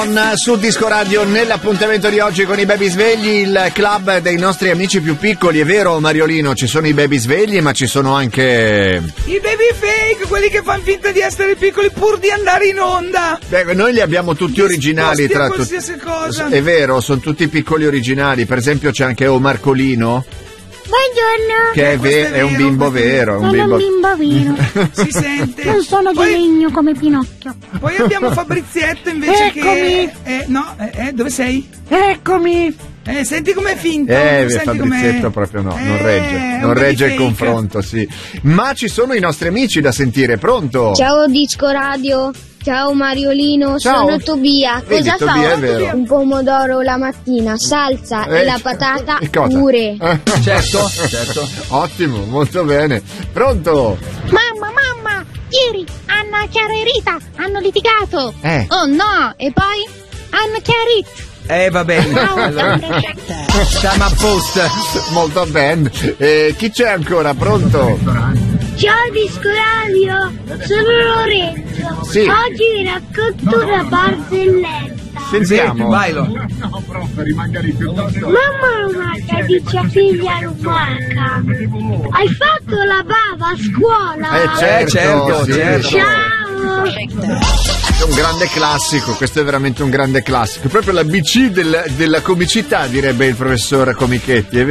Su Disco Radio, nell'appuntamento di oggi con i baby svegli, il club dei nostri amici più piccoli. È vero, Mariolino, ci sono i baby svegli, ma ci sono anche i baby fake, quelli che fanno finta di essere piccoli pur di andare in onda. Beh, noi li abbiamo tutti originali, tra qualsiasi cosa. È vero, sono tutti piccoli originali. Per esempio c'è anche Marcolino. Buongiorno. Che è un bimbo vero. Sono un bimbo vero. Si sente. Non sono di legno come Pinocchio. Poi abbiamo Fabrizietto invece. Eccomi. Dove sei? Eccomi. Senti com'è finto. Fabrizietto proprio no, non regge il confronto, sì. Ma ci sono i nostri amici da sentire, pronto? Ciao Disco Radio. Ciao Mariolino, Ciao. Sono Tobia. Vedi, Cosa Tobia, fa? è vero. Un pomodoro la mattina, salsa e la patata pure. Certo. Ottimo, molto bene. Pronto? Mamma, ieri Anna, Chiara e Rita hanno litigato. Oh no, e poi hanno chiarito. Va bene. Allora. Siamo a posto. Molto bene. Chi c'è ancora? Pronto? Ciao Disco Radio, sono Lorenzo. Sì. Oggi vi racconto una barzelletta. Sentiamo. Vailo. Mamma lumaca dice a figlia lumaca: hai fatto la bava a scuola? Certo. Ciao. È un grande classico, questo è veramente un grande classico. Proprio l'ABC della comicità, direbbe il professor Comichetti, è vero?